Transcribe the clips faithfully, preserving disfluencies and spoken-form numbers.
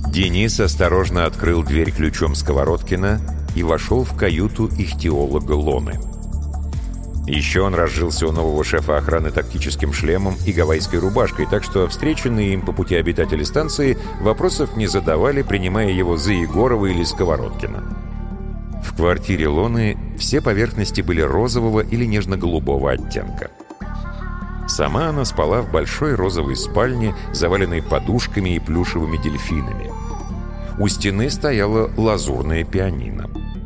Денис осторожно открыл дверь ключом Сковородкина и вошел в каюту ихтиолога Лоны. Еще он разжился у нового шефа охраны тактическим шлемом и гавайской рубашкой, так что встреченные им по пути обитатели станции вопросов не задавали, принимая его за Егорова или Сковородкина. В квартире Лоны все поверхности были розового или нежно-голубого оттенка. Сама она спала в большой розовой спальне, заваленной подушками и плюшевыми дельфинами. У стены стояла лазурная пианино.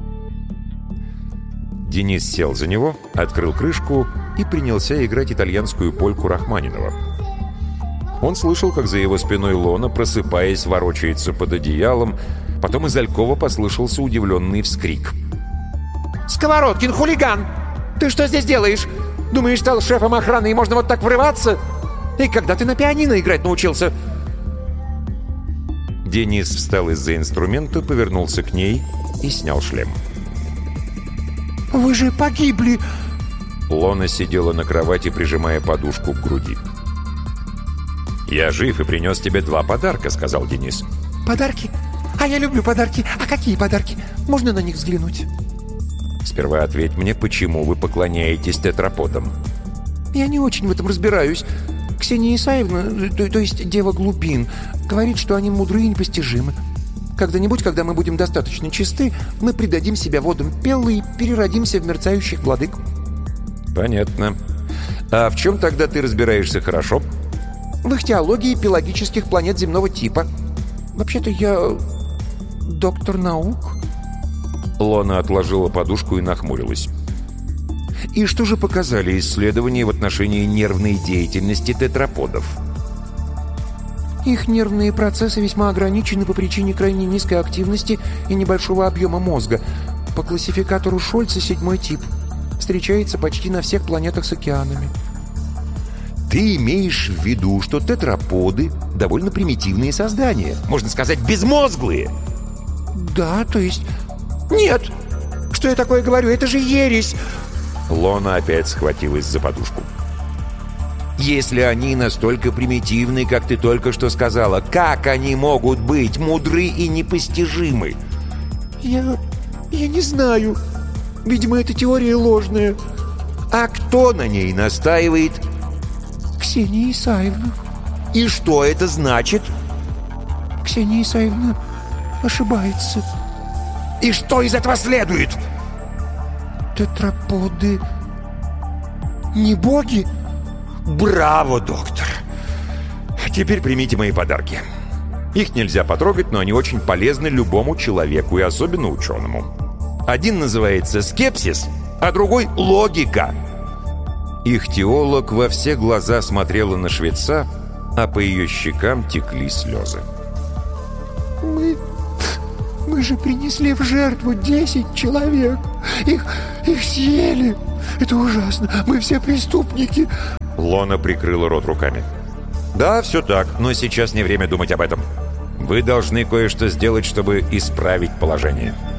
Денис сел за него, открыл крышку и принялся играть итальянскую польку Рахманинова. Он слышал, как за его спиной Лона, просыпаясь, ворочается под одеялом. Потом из алькова послышался удивленный вскрик. «Сковородкин, хулиган! Ты что здесь делаешь? Думаешь, стал шефом охраны и можно вот так врываться? И когда ты на пианино играть научился?» Денис встал из-за инструмента, повернулся к ней и снял шлем. «Вы же погибли!» Лона сидела на кровати, прижимая подушку к груди. «Я жив и принес тебе два подарка», — сказал Денис. «Подарки? А я люблю подарки. А какие подарки? Можно на них взглянуть?» «Сперва ответь мне, почему вы поклоняетесь тетраподам?» «Я не очень в этом разбираюсь. Ксения Исаевна, то, то есть Дева Глубин, говорит, что они мудры и непостижимы. Когда-нибудь, когда мы будем достаточно чисты, мы предадим себя водам Пеллы и переродимся в мерцающих владык». «Понятно. А в чем тогда ты разбираешься хорошо?» «В ихтиологии пелагических планет земного типа. Вообще-то я доктор наук». Лона отложила подушку и нахмурилась. «И что же показали исследования в отношении нервной деятельности тетраподов?» Их нервные процессы весьма ограничены по причине крайне низкой активности и небольшого объема мозга. По классификатору Шольца седьмой тип. Встречается почти на всех планетах с океанами. Ты имеешь в виду, что тетраподы довольно примитивные создания, можно сказать, безмозглые? Да, то есть... Нет! Что я такое говорю? Это же ересь! Лона опять схватилась за подушку. Если они настолько примитивны, как ты только что сказала, как они могут быть мудры и непостижимы? Я... я не знаю. Видимо, эта теория ложная. А кто на ней настаивает? Ксения Исаевна. И что это значит? Ксения Исаевна ошибается. И что из этого следует? Тетраподы не боги? Браво, доктор! Теперь примите мои подарки. Их нельзя потрогать, но они очень полезны любому человеку и особенно ученому. Один называется скепсис, а другой логика. Ихтиолог во все глаза смотрела на швеца, а по ее щекам текли слезы. Мы... мы же принесли в жертву десять человек. Их... их съели. Это ужасно. Мы все преступники. Лона прикрыла рот руками. «Да, все так, но сейчас не время думать об этом. Вы должны кое-что сделать, чтобы исправить положение».